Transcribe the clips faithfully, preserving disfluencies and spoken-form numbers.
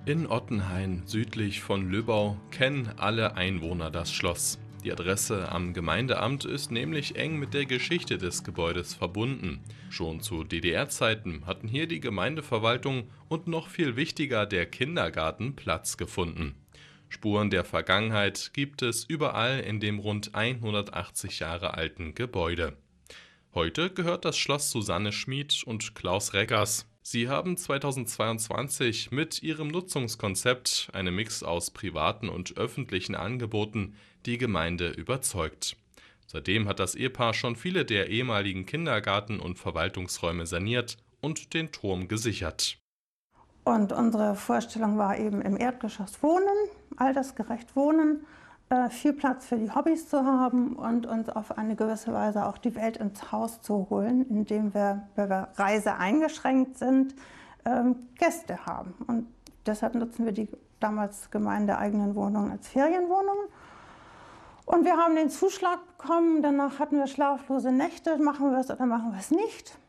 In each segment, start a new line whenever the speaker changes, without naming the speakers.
In Ottenhain, südlich von Lübbau, kennen alle Einwohner das Schloss. Die Adresse am Gemeindeamt ist nämlich eng mit der Geschichte des Gebäudes verbunden. Schon zu D D R-Zeiten hatten hier die Gemeindeverwaltung und noch viel wichtiger der Kindergarten Platz gefunden. Spuren der Vergangenheit gibt es überall in dem rund hundertachtzig Jahre alten Gebäude. Heute gehört das Schloss Susanne Schmid und Klaus Reckers. Sie haben zweitausendzweiundzwanzig mit ihrem Nutzungskonzept, einem Mix aus privaten und öffentlichen Angeboten, die Gemeinde überzeugt. Seitdem hat das Ehepaar schon viele der ehemaligen Kindergarten- und Verwaltungsräume saniert und den Turm gesichert.
Und unsere Vorstellung war eben im Erdgeschoss wohnen, altersgerecht wohnen, äh, viel Platz für die Hobbys zu haben und uns auf eine gewisse Weise auch die Welt ins Haus zu holen, indem wir, weil wir Reise eingeschränkt sind, ähm, Gäste haben. Und deshalb nutzen wir die damals gemeindeeigenen Wohnungen als Ferienwohnungen. Und wir haben den Zuschlag bekommen, danach hatten wir schlaflose Nächte, machen wir es oder machen wir es nicht.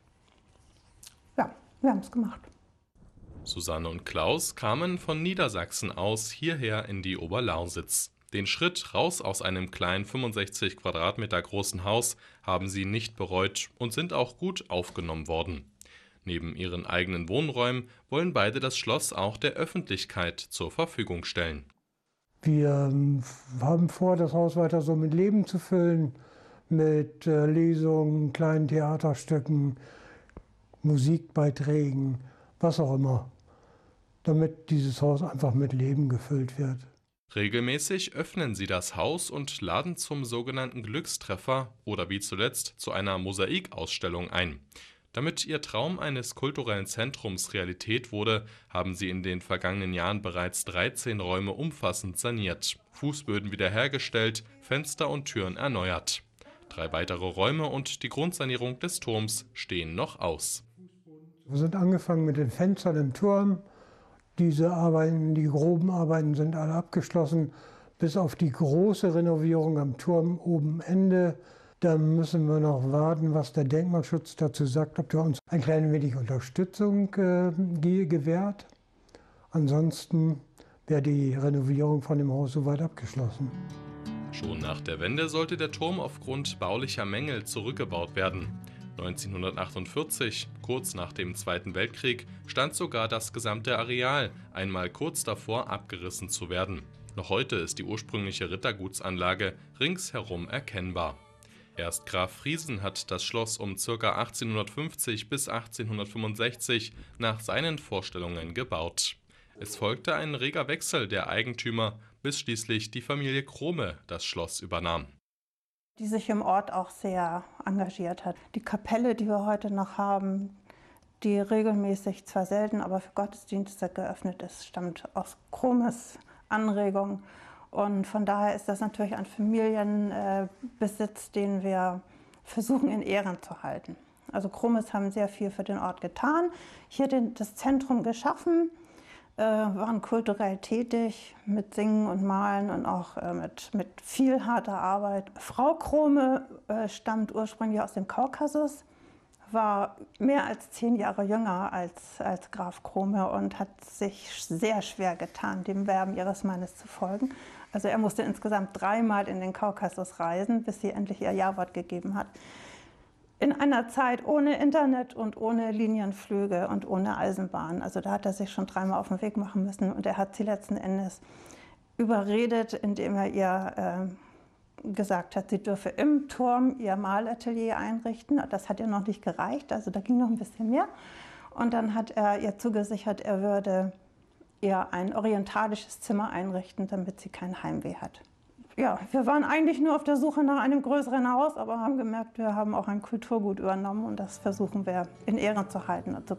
Ja, wir haben es gemacht.
Susanne und Klaus kamen von Niedersachsen aus hierher in die Oberlausitz. Den Schritt raus aus einem kleinen fünfundsechzig Quadratmeter großen Haus haben sie nicht bereut und sind auch gut aufgenommen worden. Neben ihren eigenen Wohnräumen wollen beide das Schloss auch der Öffentlichkeit zur Verfügung stellen.
Wir haben vor, das Haus weiter so mit Leben zu füllen, mit äh, Lesungen, kleinen Theaterstücken, Musikbeiträgen, was auch immer, damit dieses Haus einfach mit Leben gefüllt wird.
Regelmäßig öffnen sie das Haus und laden zum sogenannten Glückstreffer oder wie zuletzt zu einer Mosaikausstellung ein. Damit ihr Traum eines kulturellen Zentrums Realität wurde, haben sie in den vergangenen Jahren bereits dreizehn Räume umfassend saniert, Fußböden wiederhergestellt, Fenster und Türen erneuert. Drei weitere Räume und die Grundsanierung des Turms stehen noch aus.
Wir sind angefangen mit den Fenstern im Turm. Diese Arbeiten, die groben Arbeiten sind alle abgeschlossen, bis auf die große Renovierung am Turm oben Ende. Da müssen wir noch warten, was der Denkmalschutz dazu sagt, ob der uns ein klein wenig Unterstützung äh, gewährt. Ansonsten wäre die Renovierung von dem Haus soweit abgeschlossen.
Schon nach der Wende sollte der Turm aufgrund baulicher Mängel zurückgebaut werden. neunzehnhundertachtundvierzig, kurz nach dem Zweiten Weltkrieg, stand sogar das gesamte Areal einmal kurz davor, abgerissen zu werden. Noch heute ist die ursprüngliche Rittergutsanlage ringsherum erkennbar. Erst Graf Friesen hat das Schloss um ca. achtzehnhundertfünfzig bis achtzehnhundertfünfundsechzig nach seinen Vorstellungen gebaut. Es folgte ein reger Wechsel der Eigentümer, bis schließlich die Familie Krome das Schloss übernahm.
Die sich im Ort auch sehr engagiert hat. Die Kapelle, die wir heute noch haben, die regelmäßig, zwar selten, aber für Gottesdienste geöffnet ist, stammt aus Kromes Anregung. Und von daher ist das natürlich ein Familienbesitz, den wir versuchen in Ehren zu halten. Also Kromes haben sehr viel für den Ort getan, hier den, das Zentrum geschaffen, äh, waren kulturell tätig mit Singen und Malen und auch äh, mit, mit viel harter Arbeit. Frau Krome äh, stammt ursprünglich aus dem Kaukasus, war mehr als zehn Jahre jünger als, als Graf Krome und hat sich sehr schwer getan, dem Werben ihres Mannes zu folgen. Also er musste insgesamt dreimal in den Kaukasus reisen, bis sie endlich ihr Ja-Wort gegeben hat. In einer Zeit ohne Internet und ohne Linienflüge und ohne Eisenbahn. Also da hat er sich schon dreimal auf den Weg machen müssen und er hat sie letzten Endes überredet, indem er ihr äh, gesagt hat, sie dürfe im Turm ihr Malatelier einrichten. Das hat ihr noch nicht gereicht, also da ging noch ein bisschen mehr. Und dann hat er ihr zugesichert, er würde ihr ein orientalisches Zimmer einrichten, damit sie kein Heimweh hat. Ja, wir waren eigentlich nur auf der Suche nach einem größeren Haus, aber haben gemerkt, wir haben auch ein Kulturgut übernommen und das versuchen wir in Ehren zu halten und zu